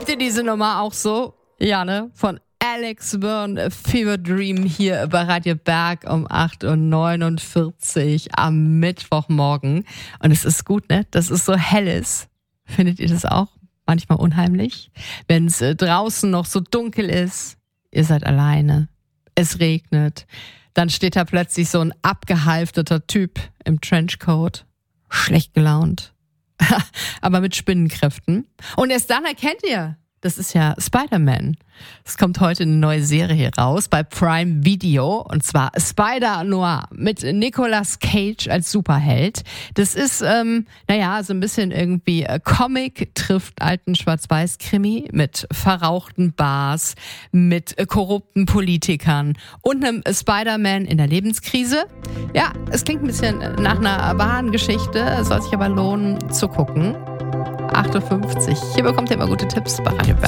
Liebt ihr diese Nummer auch so? Ja, ne? Von Alex Byrne, Fever Dream hier bei Radio Berg um 8:49 Uhr am Mittwochmorgen. Und es ist gut, ne? Dass es so hell ist. Findet ihr das auch manchmal unheimlich? Wenn es draußen noch so dunkel ist, ihr seid alleine, es regnet, dann steht da plötzlich so ein abgehalfterter Typ im Trenchcoat, schlecht gelaunt, aber mit Spinnenkräften. Und erst dann erkennt ihr, das ist ja Spider-Man. Es kommt heute eine neue Serie hier raus bei Prime Video, und zwar Spider-Noir mit Nicolas Cage als Superheld. Das ist, so ein bisschen irgendwie Comic trifft alten Schwarz-Weiß-Krimi mit verrauchten Bars, mit korrupten Politikern und einem Spider-Man in der Lebenskrise. Ja, es klingt ein bisschen nach einer wahren Geschichte, soll sich aber lohnen zu gucken. 8:50 Uhr. Hier bekommt ihr immer gute Tipps bei Radio Berg.